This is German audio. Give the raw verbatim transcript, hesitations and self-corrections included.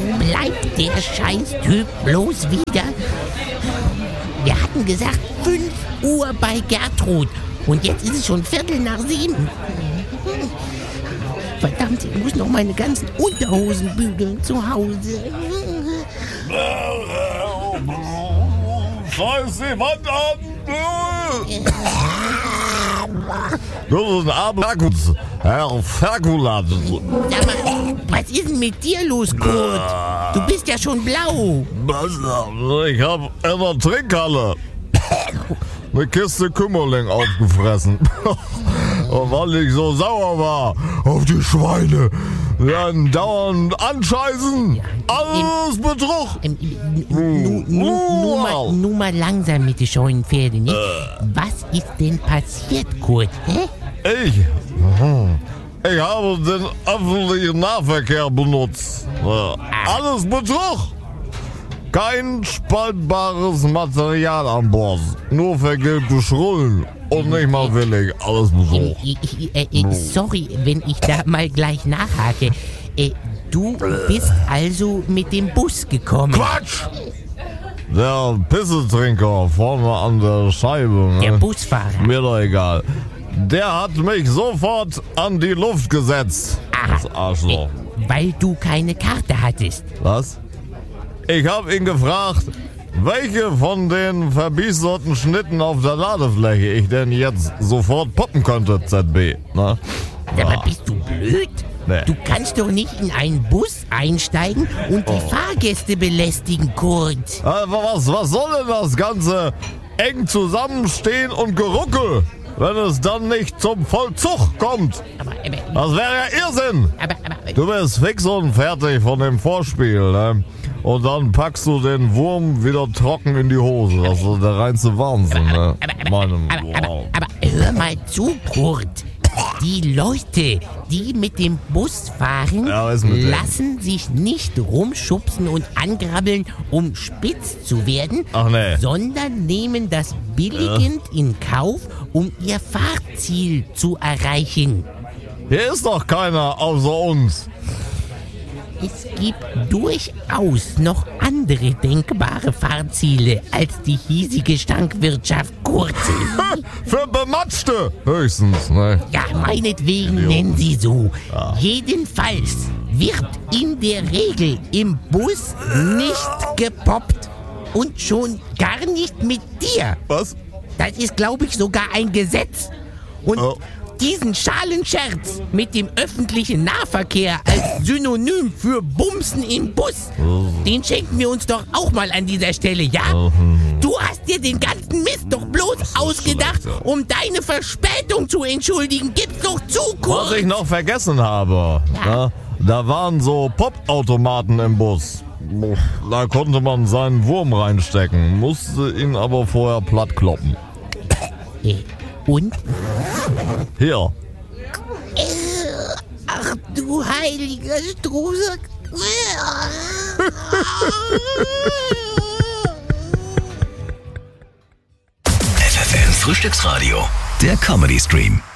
Wo bleibt der Scheiß-Typ bloß wieder? Wir hatten gesagt fünf Uhr bei Gertrud und jetzt ist es schon Viertel nach sieben. Verdammt, ich muss noch meine ganzen Unterhosen bügeln zu Hause. Scheiß die Wand an! Das ist ein Abendakkus, Herr Ferkulat. Sag mal, was ist denn mit dir los, Kurt? Du bist ja schon blau. Ich hab in der Trinkhalle eine Kiste Kümmerling aufgefressen. Und weil ich so sauer war auf die Schweine, dann dauernd anscheißen, alles Betrug. Ähm, nu, nu, nu, mal, nu mal langsam mit den scheuen Pferden, nicht? Was ist denn passiert, Kurt? Hä? Ich? Ich habe den öffentlichen Nahverkehr benutzt. Alles Betrug. Kein spaltbares Material an Bord. Nur vergilbte Schrullen. Und nicht mal willig. Alles Betrug. Ich, ich, äh, äh, sorry, wenn ich da mal gleich nachhake. Äh, du bist also mit dem Bus gekommen. Quatsch! Der Pissetrinker vorne an der Scheibe. Ne? Der Busfahrer. Mir doch egal. Der hat mich sofort an die Luft gesetzt. Aha. Das Arschloch. Äh, weil du keine Karte hattest. Was? Ich hab ihn gefragt, welche von den verbiesterten Schnitten auf der Ladefläche ich denn jetzt sofort poppen könnte, Z B. Na? Aber bist du blöd? Nee. Du kannst doch nicht in einen Bus einsteigen und die Oh. Fahrgäste belästigen, Kurt. Aber was, was soll denn das Ganze eng zusammenstehen und Geruckel, wenn es dann nicht zum Vollzug kommt? Aber, aber, Das wäre ja Irrsinn. aber, aber, Du bist fix und fertig von dem Vorspiel, ne? Und dann packst du den Wurm wieder trocken in die Hose. Das ist der reinste Wahnsinn, ne? aber, aber, Meinem, aber, aber, wow. aber hör mal zu, Kurt. Die Leute, die mit dem Bus fahren, Ja, was ist mit denen? lassen sich nicht rumschubsen und angrabbeln, um spitz zu werden, Ach nee. sondern nehmen das billigend in Kauf, um ihr Fahrziel zu erreichen. Hier ist doch keiner außer uns. Es gibt durchaus noch andere denkbare Fahrziele als die hiesige Stankwirtschaft, Kurt. Für Bematschte höchstens, ne? Ja, meinetwegen Idiot. nennen Sie so. Jedenfalls wird in der Regel im Bus nicht gepoppt. Und schon gar nicht mit dir. Was? Das ist, glaube ich, sogar ein Gesetz. Und Oh. diesen Schalenscherz mit dem öffentlichen Nahverkehr als Synonym für Bumsen im Bus, den schenken wir uns doch auch mal an dieser Stelle, ja? Du hast dir den ganzen Mist doch bloß ausgedacht, schlecht, ja. um deine Verspätung zu entschuldigen. Gib's doch zu, Was Kurt! ich noch vergessen habe, Ja. ne? Da waren so Popautomaten im Bus. Da konnte man seinen Wurm reinstecken, musste ihn aber vorher platt kloppen. Äh, Und? Hier. Ach du heiliger Struse. F F M Frühstücksradio, der Comedy Stream.